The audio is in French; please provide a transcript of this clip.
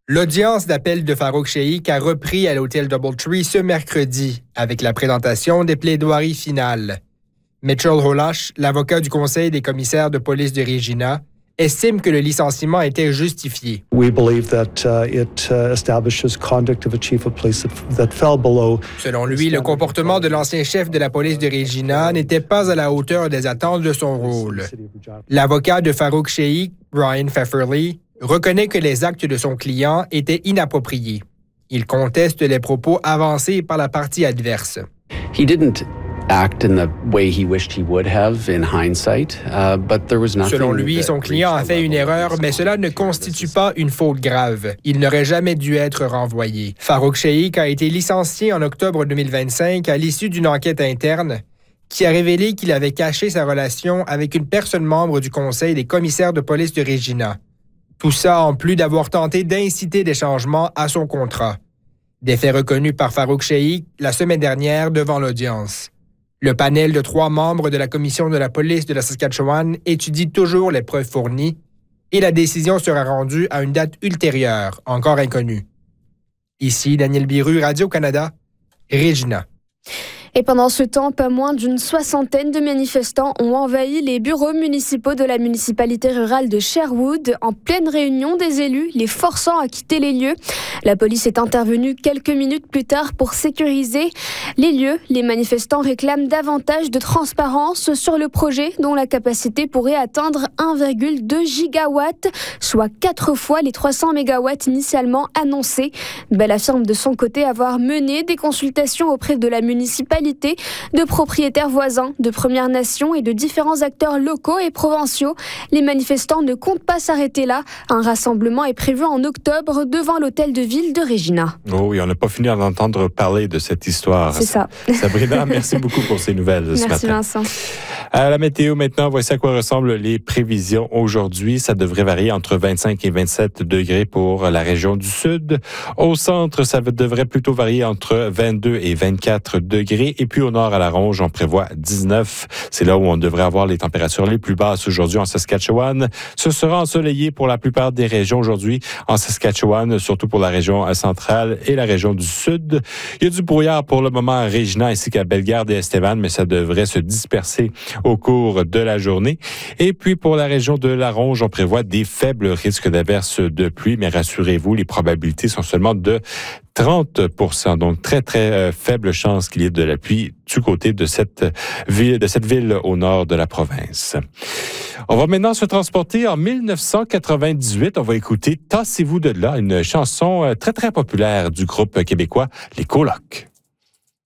L'audience d'appel de Farouk Cheikh a repris à l'hôtel Doubletree ce mercredi avec la présentation des plaidoiries finales. Mitchell Holash, l'avocat du Conseil des commissaires de police de Regina, estime que le licenciement était justifié. We believe that it establishes conduct of a chief of police that fell below. Selon lui, le comportement de l'ancien chef de la police de Regina n'était pas à la hauteur des attentes de son rôle. L'avocat de Farouk Cheikh, Ryan Pfefferly, reconnaît que les actes de son client étaient inappropriés. Il conteste les propos avancés par la partie adverse. He didn't act in the way he wished he would have in hindsight, but there was nothing. Selon lui, son client a fait une erreur, mais cela ne constitue pas une faute grave. Il n'aurait jamais dû être renvoyé. Farouk Cheikh a été licencié en octobre 2025 à l'issue d'une enquête interne qui a révélé qu'il avait caché sa relation avec une personne membre du Conseil des commissaires de police de Regina. Tout ça en plus d'avoir tenté d'inciter des changements à son contrat. Des faits reconnus par Farouk Cheikh la semaine dernière devant l'audience. Le panel de 3 membres de la commission de la police de la Saskatchewan étudie toujours les preuves fournies et la décision sera rendue à une date ultérieure, encore inconnue. Ici, Daniel Biru, Radio-Canada, Regina. Et pendant ce temps, pas moins d'une 60aine de manifestants ont envahi les bureaux municipaux de la municipalité rurale de Sherwood en pleine réunion des élus, les forçant à quitter les lieux. La police est intervenue quelques minutes plus tard pour sécuriser les lieux. Les manifestants réclament davantage de transparence sur le projet dont la capacité pourrait atteindre 1,2 gigawatts, soit 4 fois les 300 mégawatts initialement annoncés. Bell affirme de son côté avoir mené des consultations auprès de la municipalité, de propriétaires voisins, de Premières Nations et de différents acteurs locaux et provinciaux. Les manifestants ne comptent pas s'arrêter là. Un rassemblement est prévu en octobre devant l'hôtel de ville de Regina. Oh oui, on n'a pas fini d'entendre parler de cette histoire. C'est ça. Sabrina, merci beaucoup pour ces nouvelles ce matin. Merci Vincent. À la météo maintenant, voici à quoi ressemblent les prévisions aujourd'hui. Ça devrait varier entre 25 et 27 degrés pour la région du sud. Au centre, ça devrait plutôt varier entre 22 et 24 degrés. Et puis au nord, à la Ronge, on prévoit 19. C'est là où on devrait avoir les températures les plus basses aujourd'hui en Saskatchewan. Ce sera ensoleillé pour la plupart des régions aujourd'hui en Saskatchewan, surtout pour la région centrale et la région du sud. Il y a du brouillard pour le moment à Regina ainsi qu'à Bellegarde et Estevan, mais ça devrait se disperser au cours de la journée. Et puis pour la région de la Ronge, on prévoit des faibles risques d'averses de pluie, mais rassurez-vous, les probabilités sont seulement de 30%. Donc, très faible chance qu'il y ait de la pluie du côté de cette ville au nord de la province. On va maintenant se transporter en 1998. On va écouter Tassez-vous de là, une chanson très populaire du groupe québécois Les Colocs.